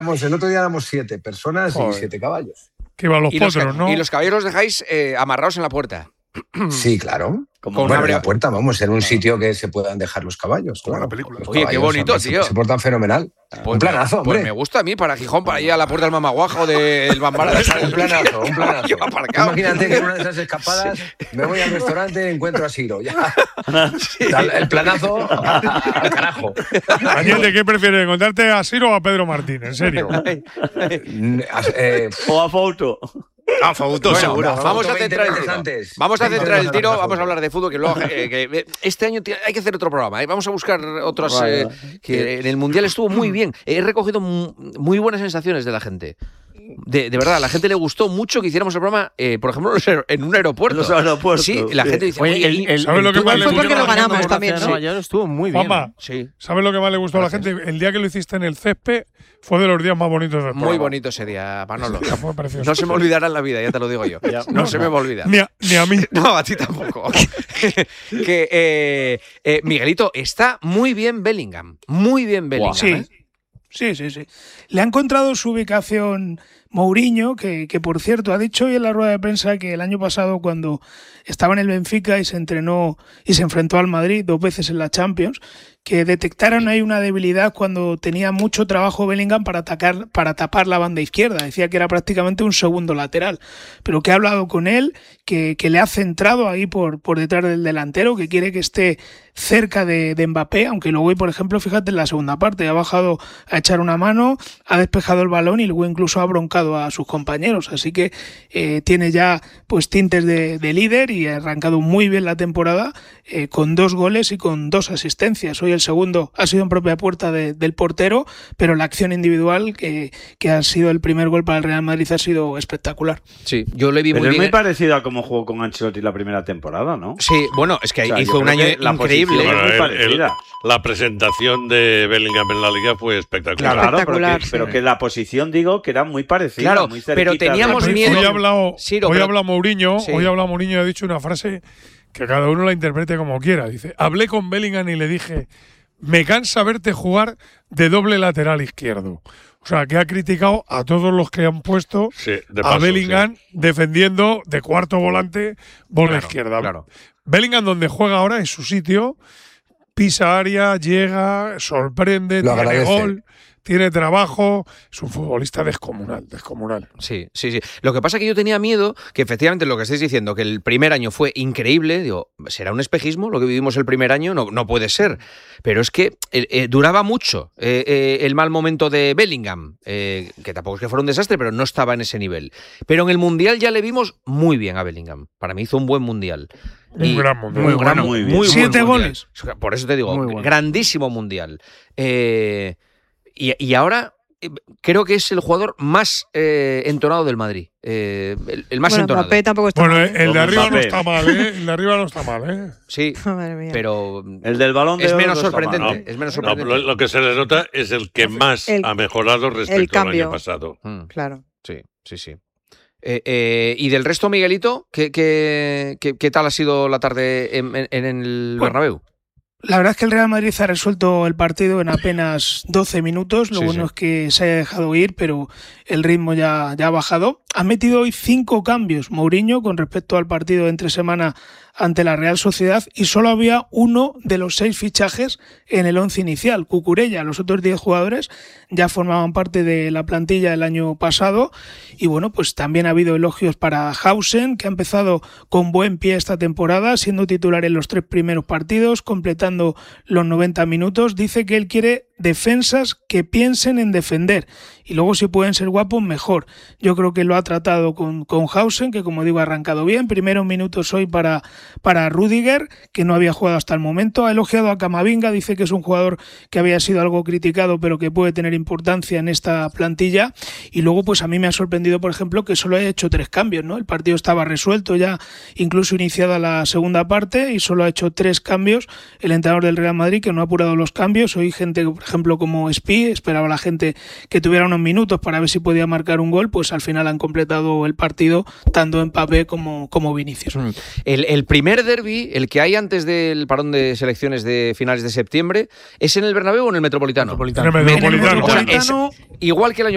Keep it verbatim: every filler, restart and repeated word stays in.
éramos, el otro día éramos siete personas Joder. y siete caballos. Que iban los Y los, potros, ca- ¿no? y los caballos los dejáis eh, amarrados en la puerta. Sí, claro. Como Bueno, una en la bre- puerta, vamos, en un sitio que se puedan dejar los caballos. Como claro. la película. Los Oye, qué caballos, bonito, hombre, se- tío. Se portan fenomenal. Pues un planazo, me, hombre. Pues me gusta a mí, para Gijón, para ir a la puerta del Mamaguajo del Bambara. Un planazo, un planazo. Yo aparcado. Imagínate que en una de esas escapadas me voy al restaurante y encuentro a Siro. Ya. El, el planazo al carajo. Añete, ¿qué prefieres? ¿Encontrarte a Siro o a Pedro Martín? En serio. Eh, O a foto. Ah, Fausto, Bueno, seguro. no, Vamos a veinte centrar el veces tiro. antes. Vamos a veinte centrar el veces tiro, antes, vamos a fútbol. hablar de fútbol, que luego eh, que este año t- hay que hacer otro programa. ¿eh? Vamos a buscar otros Vale, eh, vale. que en el Mundial estuvo muy bien. He recogido mu- muy buenas sensaciones de la gente. De, de verdad, a la gente le gustó mucho que hiciéramos el programa, eh, por ejemplo, en un aeropuerto. En los aeropuertos, Sí, la sí. gente dice, Oye, oye, el, y- el, ¿sabes el lo que tuyo más le fue gustó? porque lo ganamos Gracias, también. Nueva York estuvo muy bien. Juanma, sí, ¿sabes lo que más le gustó a la Gracias. gente? El día que lo hiciste en el césped fue de los días más bonitos del programa. muy bonito ese día, Manolo. Ya fue precioso. No se me olvidará en la vida, ya te lo digo yo. No se me va a olvidar. Ni a, ni a mí. No, a ti tampoco. que eh, eh, Miguelito, está muy bien Bellingham. Muy bien Bellingham. Sí, ¿eh? sí, sí, sí. Le ha encontrado su ubicación Mourinho, que, que por cierto ha dicho hoy en la rueda de prensa que el año pasado cuando estaba en el Benfica y se entrenó y se enfrentó al Madrid dos veces en la Champions, que detectaron ahí una debilidad cuando tenía mucho trabajo Bellingham para atacar, para tapar la banda izquierda. Decía que era prácticamente un segundo lateral, pero que ha hablado con él, que, que le ha centrado ahí por, por detrás del delantero, que quiere que esté cerca de, de Mbappé, aunque luego, por ejemplo, fíjate en la segunda parte, ha bajado a echar una mano, ha despejado el balón y luego incluso ha broncado a sus compañeros, así que eh, tiene ya pues tintes de, de líder y ha arrancado muy bien la temporada eh, con dos goles y con dos asistencias. Hoy el segundo ha sido en propia puerta de, del portero, pero la acción individual que, que ha sido el primer gol para el Real Madrid ha sido espectacular. Sí, yo le vi Pero muy es bien. muy parecido a cómo jugó con Ancelotti la primera temporada, ¿no? Sí, bueno, es que O sea, hizo yo un creo año que la increíble. posición Bueno, muy el- parecida. el- la presentación de Bellingham en la Liga fue espectacular. Claro, pero, Espectacular, que, sí. pero que la posición, digo, que era muy parecida. Claro, muy pero cerquita teníamos de- Hoy- miedo. Hoy ha hablado, Ciro, hoy pero- habla Mourinho, Sí. hoy habla Mourinho y ha dicho una frase que cada uno la interprete como quiera. Dice, hablé con Bellingham y le dije, me cansa verte jugar de doble lateral izquierdo. O sea, que ha criticado a todos los que han puesto Sí, de a paso, Bellingham defendiendo de cuarto volante por la Claro, izquierda. claro. Bellingham, donde juega ahora, es su sitio, pisa área, llega, sorprende, Lo tiene agradece. gol, tiene trabajo, es un futbolista descomunal, descomunal. Sí, sí, sí. Lo que pasa es que yo tenía miedo que efectivamente lo que estáis diciendo, que el primer año fue increíble, digo, ¿será un espejismo lo que vivimos el primer año? No, no puede ser. Pero es que eh, eh, duraba mucho eh, eh, el mal momento de Bellingham, eh, que tampoco es que fuera un desastre, pero no estaba en ese nivel. Pero en el Mundial ya le vimos muy bien a Bellingham. Para mí hizo un buen Mundial. Un Y- gran mundial. Muy, Muy gran, bueno, muy bien. muy buen Siete mundial. goles. Por eso te digo, Muy bueno. grandísimo Mundial. Eh, y, y ahora eh, creo que es el jugador más eh, entonado del Madrid. Eh, el, el más Bueno, entonado. Mbappé tampoco está Bueno, mal, eh, el de Como arriba no Mbappé. está mal, ¿eh? El de arriba no está mal, ¿eh? Sí, Madre mía. pero El del balón de es oro menos no está mal, sorprendente. ¿no? Es menos No, sorprendente. lo, lo que se le nota es el que más El- ha mejorado respecto al cambio. año pasado. Mm, Claro. sí, sí, sí. Eh, eh, y del resto, Miguelito, ¿qué, qué, qué, qué tal ha sido la tarde en, en- en el Bueno, Bernabéu? La verdad es que el Real Madrid ha resuelto el partido en apenas doce minutos. Lo Sí, bueno sí. es que se haya dejado ir, pero el ritmo ya, ya ha bajado. Ha metido hoy cinco cambios Mourinho con respecto al partido de entre semana ante la Real Sociedad y solo había uno de los seis fichajes en el once inicial, Cucurella. Los otros diez jugadores ya formaban parte de la plantilla el año pasado y bueno, pues también ha habido elogios para Hausen, que ha empezado con buen pie esta temporada, siendo titular en los tres primeros partidos, completando los noventa minutos. Dice que él quiere defensas que piensen en defender y luego si pueden ser guapos mejor. Yo creo que lo ha tratado con, con Hausen, que como digo ha arrancado bien. Primeros minutos hoy para, para Rüdiger, que no había jugado hasta el momento. Ha elogiado a Camavinga, dice que es un jugador que había sido algo criticado pero que puede tener importancia en esta plantilla. Y luego pues a mí me ha sorprendido, por ejemplo, que solo haya hecho tres cambios, ¿no? El partido estaba resuelto ya, incluso iniciada la segunda parte, y solo ha hecho tres cambios el entrenador del Real Madrid, que no ha apurado los cambios. Hoy gente, por ejemplo, como Spi, esperaba la gente que tuviera unos minutos para ver si podía marcar un gol, pues al final han completado el partido tanto Mbappé como, como Vinicius. El, el primer derbi, el que hay antes del parón de selecciones de finales de septiembre, ¿es en el Bernabéu o en el Metropolitano? En el Metropolitano. O sea, es igual que el año